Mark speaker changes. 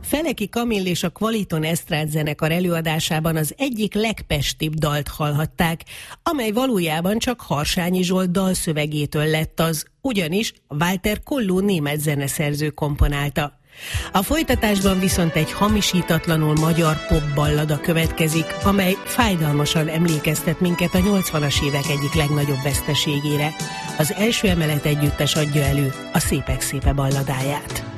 Speaker 1: Feleki Kamill és a Qualiton Esztrád zenekar előadásában az egyik legpestibb dalt hallhatták, amely valójában csak Harsányi Zsolt dalszövegétől lett az, ugyanis Walter Kolló német zeneszerző komponálta. A folytatásban viszont egy hamisítatlanul magyar popballada következik, amely fájdalmasan emlékeztet minket a 80-as évek egyik legnagyobb veszteségére. Az Első Emelet együttes adja elő a Szépek szépe balladáját.